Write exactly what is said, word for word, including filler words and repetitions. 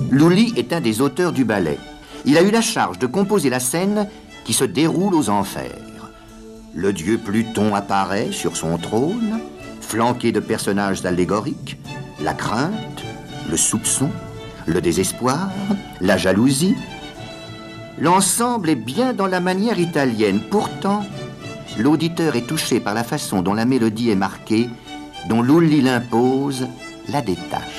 Lully est un des auteurs du ballet. Il a eu la charge de composer la scène qui se déroule aux enfers. Le dieu Pluton apparaît sur son trône, flanqué de personnages allégoriques, la crainte, le soupçon, le désespoir, la jalousie. L'ensemble est bien dans la manière italienne. Pourtant, l'auditeur est touché par la façon dont la mélodie est marquée, dont Lully l'impose, la détache.